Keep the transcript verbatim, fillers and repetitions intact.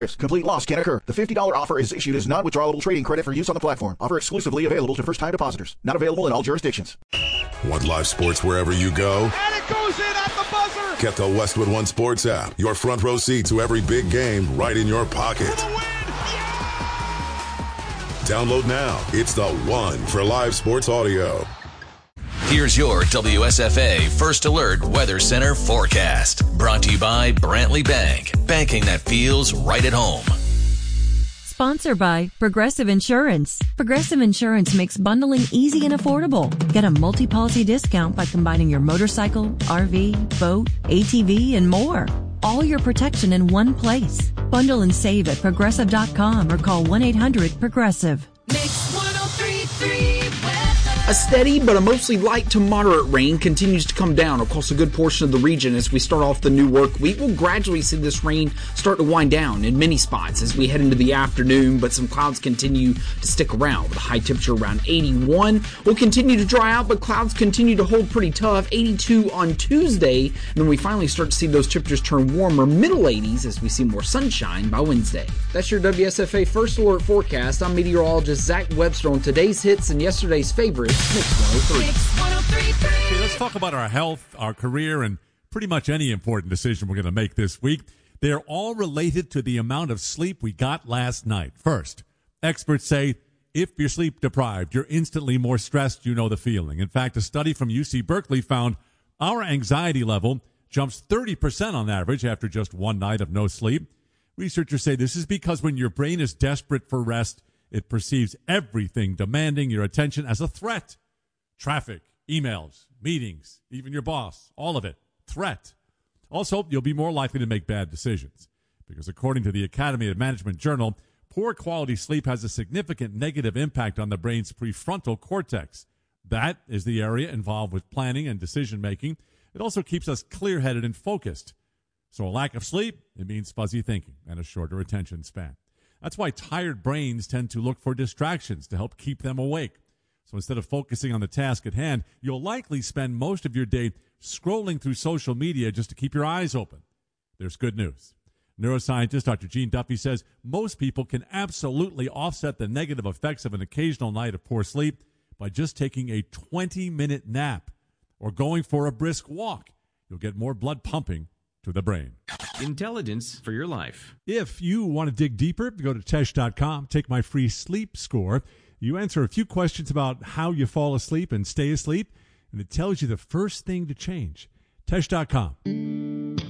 Complete loss can occur. The fifty dollars offer is issued as non-withdrawable trading credit for use on the platform. Offer exclusively available to first-time depositors. Not available in all jurisdictions. Want live sports wherever you go? And it goes in at the buzzer! Get the Westwood One Sports app. Your front row seat to every big game right in your pocket. For the win! Yeah! Download now. It's the one for live sports audio. Here's your W S F A First Alert Weather Center forecast. Brought to you by Brantley Bank. Banking that feels right at home. Sponsored by Progressive Insurance. Progressive Insurance makes bundling easy and affordable. Get a multi-policy discount by combining your motorcycle, R V, boat, A T V, and more. All your protection in one place. Bundle and save at progressive dot com or call one eight hundred progressive. Mix one oh three point three weather. A steady but a mostly light to moderate rain continues to come down across a good portion of the region as we start off the new work week. We'll gradually see this rain start to wind down in many spots as we head into the afternoon, but some clouds continue to stick around with a high temperature around eighty-one. We'll continue to dry out, but clouds continue to hold pretty tough. eighty-two on Tuesday, and then we finally start to see those temperatures turn warmer, middle eighties, as we see more sunshine by Wednesday. That's your W S F A First Alert forecast. I'm meteorologist Zach Webster on today's hits and yesterday's favorites. Mix one oh three. Mix one oh three point three. Okay, let's talk about our health, our career, and pretty much any important decision we're going to make this week. They're all related to the amount of sleep we got last night. First, experts say if you're sleep deprived, you're instantly more stressed. You know the feeling. In fact, a study from U C Berkeley found our anxiety level jumps thirty percent on average after just one night of no sleep. Researchers say this is because when your brain is desperate for rest, it perceives everything demanding your attention as a threat. Traffic, emails, meetings, even your boss, all of it, threat. Also, you'll be more likely to make bad decisions because according to the Academy of Management Journal, poor quality sleep has a significant negative impact on the brain's prefrontal cortex. That is the area involved with planning and decision-making. It also keeps us clear-headed and focused. So a lack of sleep, it means fuzzy thinking and a shorter attention span. That's why tired brains tend to look for distractions to help keep them awake. So instead of focusing on the task at hand, you'll likely spend most of your day scrolling through social media just to keep your eyes open. There's good news. Neuroscientist Doctor Gene Duffy says most people can absolutely offset the negative effects of an occasional night of poor sleep by just taking a twenty-minute nap or going for a brisk walk. You'll get more blood pumping to the brain. Intelligence for your life. If you want to dig deeper, go to tesh dot com, take my free sleep score. You answer a few questions about how you fall asleep and stay asleep, and it tells you the first thing to change. tesh dot com.